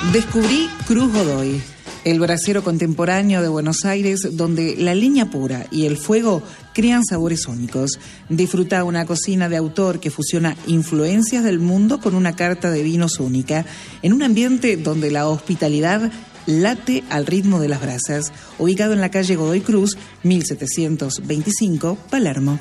Descubrí Cruz Godoy, el brasero contemporáneo de Buenos Aires, donde la leña pura y el fuego crean sabores únicos. Disfruta una cocina de autor que fusiona influencias del mundo con una carta de vinos única, en un ambiente donde la hospitalidad late al ritmo de las brasas. Ubicado en la calle Godoy Cruz, 1725, Palermo.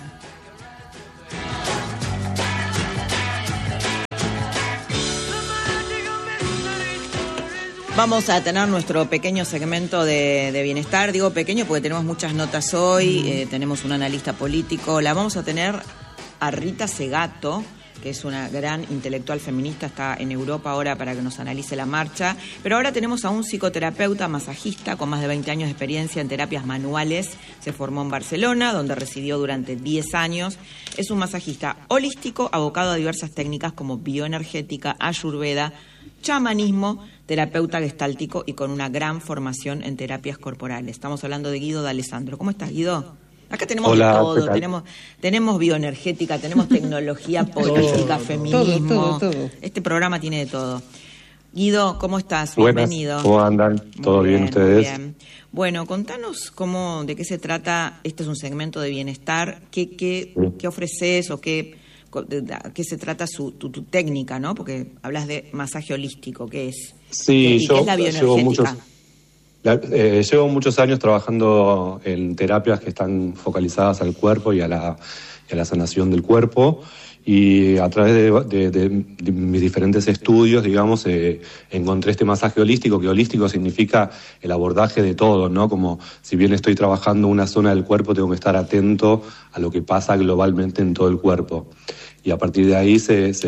Vamos a tener nuestro pequeño segmento de bienestar. Digo pequeño porque tenemos muchas notas hoy, tenemos un analista político. La vamos a tener a Rita Segato, que es una gran intelectual feminista, está en Europa ahora para que nos analice la marcha. Pero ahora tenemos a un psicoterapeuta masajista con más de 20 años de experiencia en terapias manuales. Se formó en Barcelona, donde residió durante 10 años. Es un masajista holístico, abocado a diversas técnicas como bioenergética, ayurveda, chamanismo, terapeuta gestáltico y con una gran formación en terapias corporales. Estamos hablando de Guido D'Alessandro. ¿Cómo estás, Guido? Acá tenemos de todo, tenemos bioenergética, tenemos tecnología política, feminismo. Todo. Este programa tiene de todo. Guido, ¿cómo estás? Buenas. Bienvenido. ¿Cómo andan? ¿Todo bien ustedes? Muy bien. Bueno, contanos de qué se trata. Este es un segmento de bienestar. ¿Qué ofreces o qué se trata tu técnica, ¿no? Porque hablas de masaje holístico, ¿qué es? Sí, ¿Qué es la bioenergética? Llevo muchos años trabajando en terapias que están focalizadas al cuerpo y a la sanación del cuerpo, y a través de mis diferentes estudios, digamos, encontré este masaje holístico, que holístico significa el abordaje de todo, ¿no? Como si bien estoy trabajando una zona del cuerpo, tengo que estar atento a lo que pasa globalmente en todo el cuerpo. Y a partir de ahí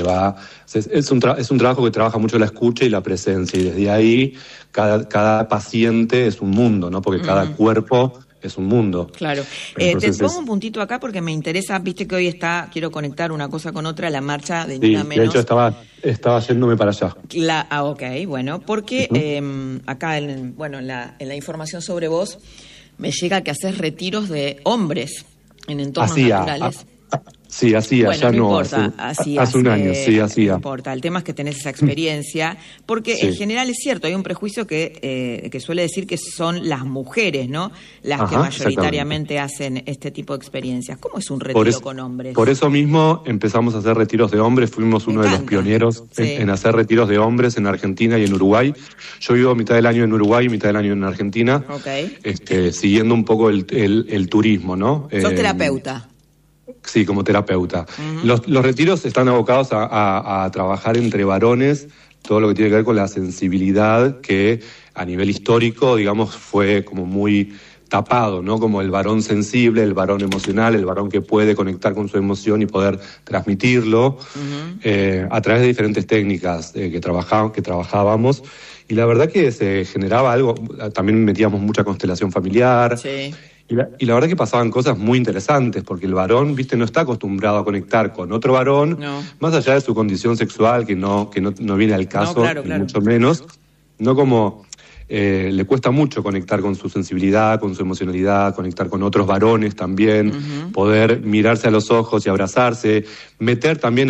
es un trabajo que trabaja mucho la escucha y la presencia, y desde ahí cada paciente es un mundo, ¿no? Porque cada cuerpo es un mundo. Claro. Te pongo un puntito acá porque me interesa, viste que hoy quiero conectar una cosa con otra, la marcha de Ni Una Menos. De hecho estaba yéndome para allá. Ok, bueno, porque acá en la información sobre vos me llega que haces retiros de hombres en entornos naturales. Sí, hacía, bueno, ya no no, importa, hace un año, sí, hacía. No importa, el tema es que tenés esa experiencia, porque en general es cierto, hay un prejuicio que suele decir que son las mujeres, ¿no? Las que mayoritariamente hacen este tipo de experiencias. ¿Cómo es un retiro con hombres? Por eso mismo empezamos a hacer retiros de hombres, fuimos uno de los pioneros en hacer retiros de hombres en Argentina y en Uruguay. Yo vivo mitad del año en Uruguay y mitad del año en Argentina, siguiendo un poco el turismo, ¿no? ¿Sos terapeuta? Sí, como terapeuta. Los retiros están abocados a trabajar entre varones todo lo que tiene que ver con la sensibilidad que a nivel histórico, digamos, fue como muy tapado, ¿no? Como el varón sensible, el varón emocional, el varón que puede conectar con su emoción y poder transmitirlo a través de diferentes técnicas que trabajábamos. Y la verdad que se generaba algo, también metíamos mucha constelación familiar. Sí. Y la verdad que pasaban cosas muy interesantes, porque el varón, no está acostumbrado a conectar con otro varón, más allá de su condición sexual, que no viene al caso, claro. Mucho menos, no como le cuesta mucho conectar con su sensibilidad, con su emocionalidad, conectar con otros varones también, poder mirarse a los ojos y abrazarse, meter también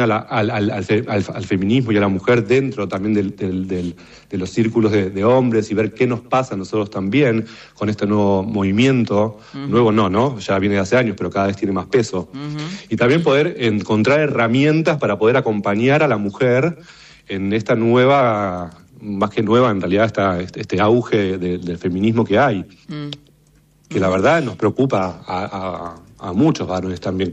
al feminismo y a la mujer dentro también de los círculos de hombres, y ver qué nos pasa a nosotros también con este nuevo movimiento. Nuevo no, ya viene de hace años, pero cada vez tiene más peso. Y también poder encontrar herramientas para poder acompañar a la mujer en esta nueva, más que nueva, en realidad está este auge del feminismo que hay, que la verdad nos preocupa a muchos varones también,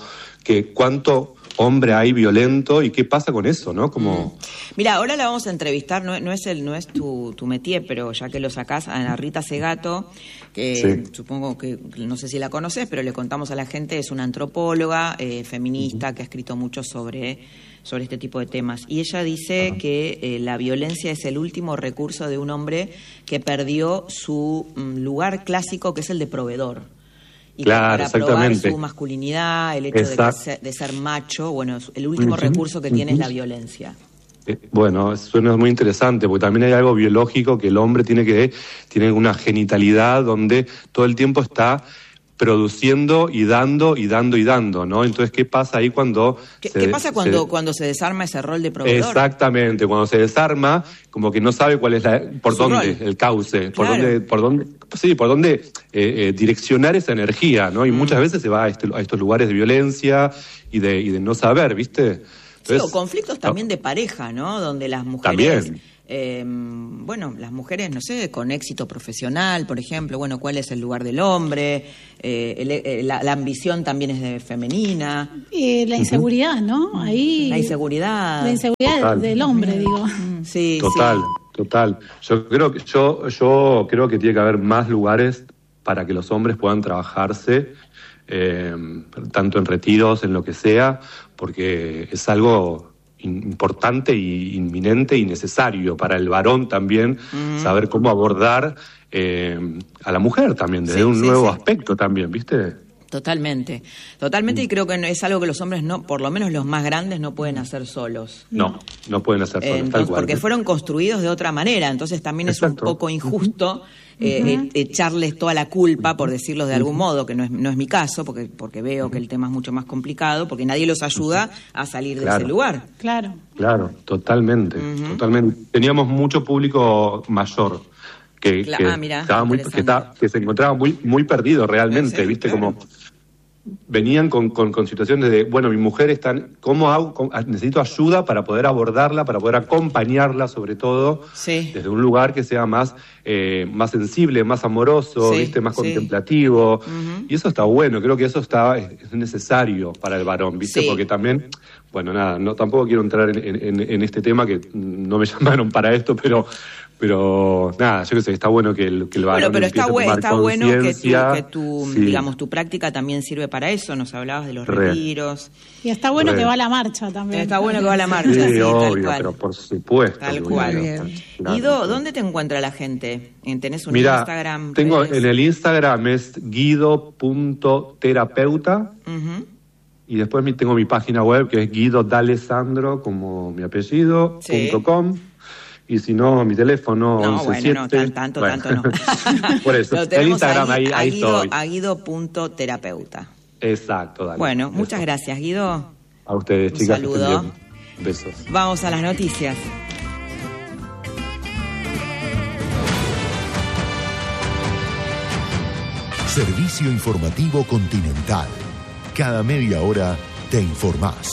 cuánto hombre hay violento y qué pasa con eso, ¿no? Mira, ahora la vamos a entrevistar, no es tu métier, pero ya que lo sacás, a Rita Segato, que supongo que, no sé si la conoces, pero le contamos a la gente, es una antropóloga feminista que ha escrito mucho sobre este tipo de temas. Y ella dice que la violencia es el último recurso de un hombre que perdió su lugar clásico, que es el de proveedor. Y claro, para probar su masculinidad, el hecho de ser macho, bueno, el último recurso que tiene es la violencia. Bueno, eso es muy interesante, porque también hay algo biológico, que el hombre tiene una genitalidad donde todo el tiempo está produciendo y dando, ¿no? Entonces, ¿qué pasa ahí cuando... ¿Qué pasa cuando se desarma ese rol de proveedor? Exactamente, cuando se desarma, como que no sabe cuál es por dónde, el cauce, claro. por dónde direccionar esa energía, ¿no? Y muchas veces se va a estos lugares de violencia y de no saber, ¿viste? Entonces, sí, o conflictos también de pareja, ¿no? Donde las mujeres... También. Las mujeres, no sé, con éxito profesional, por ejemplo, ¿cuál es el lugar del hombre? La ambición también es femenina. Y la inseguridad, ¿no? Ahí... La inseguridad. La inseguridad del hombre, digo. Sí, Total. Yo creo que tiene que haber más lugares para que los hombres puedan trabajarse, tanto en retiros, en lo que sea, porque es algo importante y inminente y necesario para el varón también, saber cómo abordar a la mujer también, desde un nuevo aspecto también, ¿viste? Totalmente, y creo que es algo que los hombres, no, por lo menos los más grandes, no pueden hacer solos. No pueden hacer solos, entonces, tal cual. Porque fueron construidos de otra manera, entonces también es un poco injusto echarles toda la culpa, por decirlo de algún modo, que no es mi caso, porque veo que el tema es mucho más complicado, porque nadie los ayuda a salir de ese lugar. Claro, totalmente. Teníamos mucho público mayor que se encontraba muy perdido realmente, ¿viste? Como venían con situaciones de, mi mujer está, ¿cómo hago? Necesito ayuda para poder abordarla, para poder acompañarla, sobre todo, desde un lugar que sea más sensible, más amoroso, ¿viste? Más contemplativo. Y eso está bueno, creo que eso es necesario para el varón, ¿viste? Porque también, tampoco quiero entrar en este tema, que no me llamaron para esto, pero nada, yo qué sé, está bueno que el varón pero está bueno que digamos, tu práctica también sirve para eso. Nos hablabas de los retiros. Y está bueno que va a la marcha también. Está bueno que va a la marcha, sí, obvio, pero por supuesto. Tal cual. Guido, ¿dónde te encuentra la gente? ¿Tenés un Instagram? Tengo en el Instagram es guido.terapeuta. Y después tengo mi página web, que es guidodalessandro, como mi apellido, .com. Y si no, mi teléfono, 117. Tanto no. Por eso, el Instagram ahí estoy. A guido.terapeuta. Exacto, dale. Bueno, muchas gracias, Guido. A ustedes, chicas. Un saludo. Besos. Vamos a las noticias. Servicio Informativo Continental. Cada media hora te informás.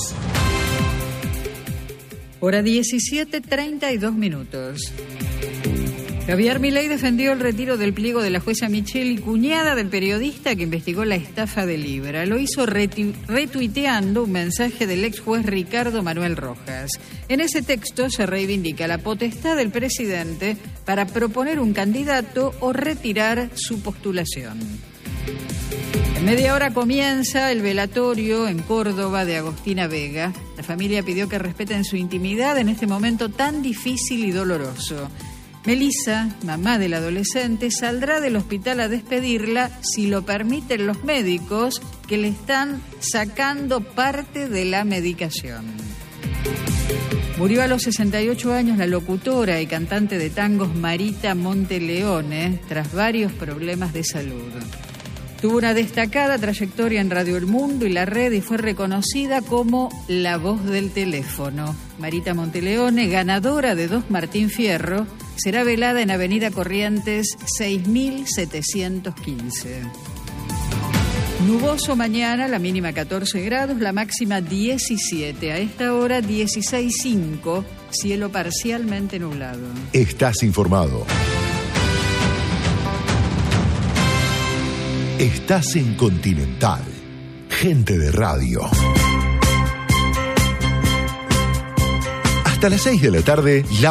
Hora 17:32. Javier Milei defendió el retiro del pliego de la jueza Micheli, cuñada del periodista que investigó la estafa de Libra. Lo hizo retuiteando un mensaje del ex juez Ricardo Manuel Rojas. En ese texto se reivindica la potestad del presidente para proponer un candidato o retirar su postulación. En media hora comienza el velatorio en Córdoba de Agostina Vega. La familia pidió que respeten su intimidad en este momento tan difícil y doloroso. Melissa, mamá del adolescente, saldrá del hospital a despedirla si lo permiten los médicos, que le están sacando parte de la medicación. Murió a los 68 años la locutora y cantante de tangos Marita Monteleone tras varios problemas de salud. Tuvo una destacada trayectoria en Radio El Mundo y La Red y fue reconocida como la voz del teléfono. Marita Monteleone, ganadora de 2 Martín Fierro, será velada en Avenida Corrientes 6715. Nuboso mañana, la mínima 14 grados, la máxima 17. A esta hora 16:05, cielo parcialmente nublado. Estás informado. Estás en Continental. Gente de radio. Hasta las 6 de la tarde,